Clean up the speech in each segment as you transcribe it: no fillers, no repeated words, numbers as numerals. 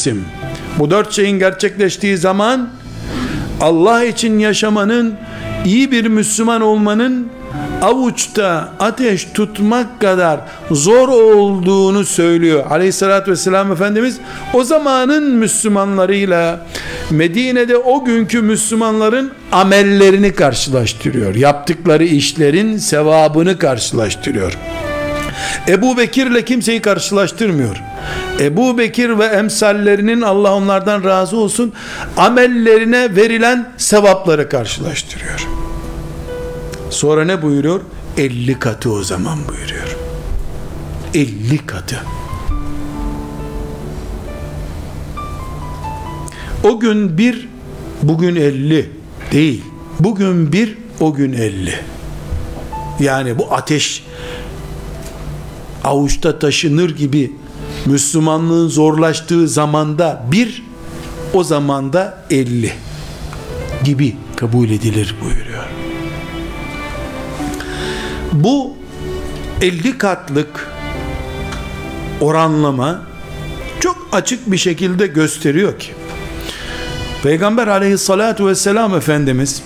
mevsim. Bu 4 şeyin gerçekleştiği zaman Allah için yaşamanın, iyi bir Müslüman olmanın avuçta ateş tutmak kadar zor olduğunu söylüyor Aleyhissalatü vesselam Efendimiz. O zamanın Müslümanlarıyla Medine'de o günkü Müslümanların amellerini karşılaştırıyor. Yaptıkları işlerin sevabını karşılaştırıyor. Ebu Bekir'le kimseyi karşılaştırmıyor. Ebu Bekir ve emsallerinin, Allah onlardan razı olsun, amellerine verilen sevapları karşılaştırıyor. Sonra ne buyuruyor? 50 katı o zaman buyuruyor. 50 katı. O gün bir, bugün 50 değil. Bugün bir, o gün 50. Yani bu ateş avuçta taşınır gibi Müslümanlığın zorlaştığı zamanda bir, o zamanda 50 gibi kabul edilir buyuruyor. Bu 50 katlık oranlama çok açık bir şekilde gösteriyor ki Peygamber aleyhissalatu vesselam Efendimiz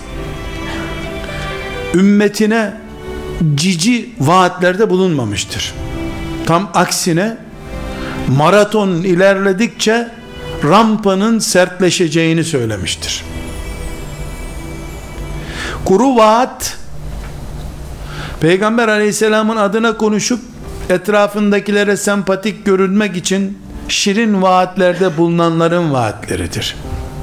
ümmetine cici vaatlerde bulunmamıştır. Tam aksine maraton ilerledikçe rampanın sertleşeceğini söylemiştir. Kuru vaat, Peygamber aleyhisselamın adına konuşup etrafındakilere sempatik görünmek için şirin vaatlerde bulunanların vaatleridir.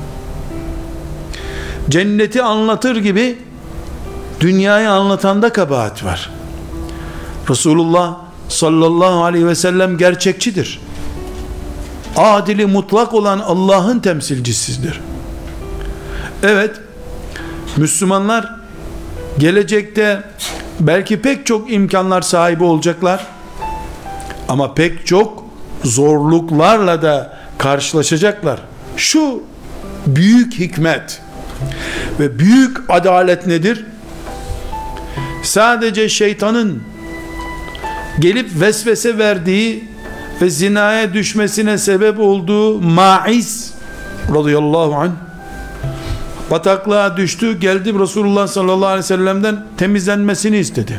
Cenneti anlatır gibi dünyayı anlatanda kabahat var. Resulullah sallallahu aleyhi ve sellem gerçekçidir. Adili mutlak olan Allah'ın temsilcisidir. Evet, Müslümanlar gelecekte belki pek çok imkanlar sahibi olacaklar ama pek çok zorluklarla da karşılaşacaklar. Şu büyük hikmet ve büyük adalet nedir? Sadece şeytanın gelip vesvese verdiği ve zinaya düşmesine sebep olduğu Maiz radıyallahu anh bataklığa düştü, geldi Resulullah sallallahu aleyhi ve sellem'den temizlenmesini istedi.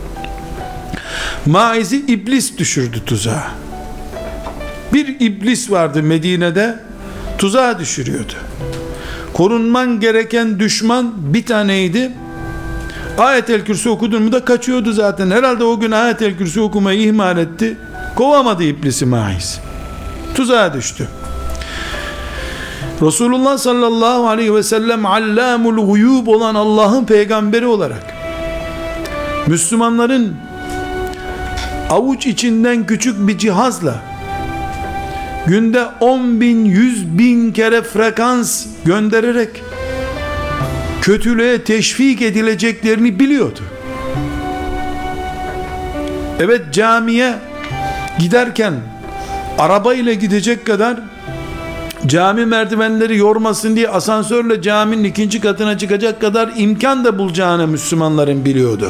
Maiz'i iblis düşürdü tuzağa. Bir iblis vardı Medine'de, tuzağa düşürüyordu. Korunman gereken düşman bir taneydi. Ayet-el Kürsi okudun mu da kaçıyordu zaten. Herhalde o gün Ayet-el Kürsi okumayı ihmal etti. Kovamadı iblisi Maiz. Tuzağa düştü. Resulullah sallallahu aleyhi ve sellem allamul guyub olan Allah'ın peygamberi olarak Müslümanların avuç içinden küçük bir cihazla günde 10 bin 100 bin kere frekans göndererek kötülüğe teşvik edileceklerini biliyordu. Evet, camiye giderken araba ile gidecek kadar, cami merdivenleri yormasın diye asansörle caminin 2. katına çıkacak kadar imkan da bulacağını Müslümanların biliyordu.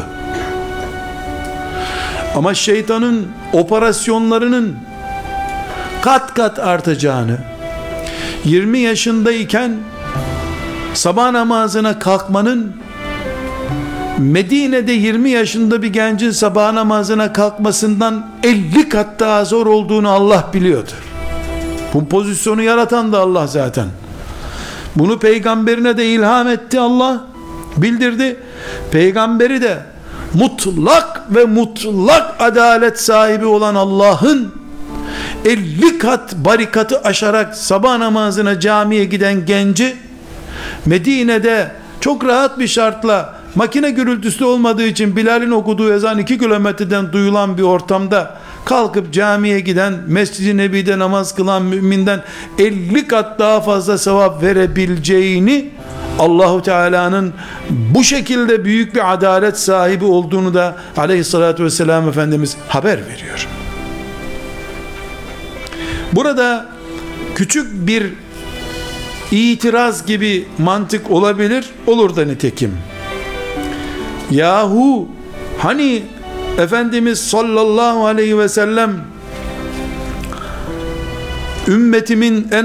Ama şeytanın operasyonlarının kat kat artacağını, 20 yaşındayken sabah namazına kalkmanın Medine'de 20 yaşında bir gencin sabah namazına kalkmasından 50 kat daha zor olduğunu Allah biliyordu. Bu pozisyonu yaratan da Allah zaten. Bunu peygamberine de ilham etti Allah, bildirdi. Peygamberi de mutlak ve mutlak adalet sahibi olan Allah'ın 50 kat barikatı aşarak sabah namazına camiye giden genci Medine'de çok rahat bir şartla, makine gürültüsü olmadığı için Bilal'in okuduğu ezan 2 kilometreden duyulan bir ortamda kalkıp camiye giden, Mescid-i Nebi'de namaz kılan müminden 50 kat daha fazla sevap verebileceğini, Allahu Teala'nın bu şekilde büyük bir adalet sahibi olduğunu da aleyhissalatü vesselam Efendimiz haber veriyor. Burada küçük bir itiraz gibi mantık olabilir, olur da nitekim. Yahu hani Efendimiz sallallahu aleyhi ve sellem ümmetimin en